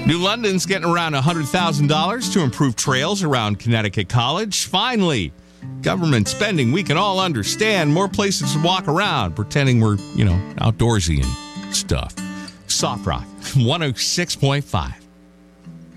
New London's getting around $100,000 to improve trails around Connecticut College. Finally, government spending we can all understand. More places to walk around, pretending we're, outdoorsy and stuff. Soft Rock, 106.5.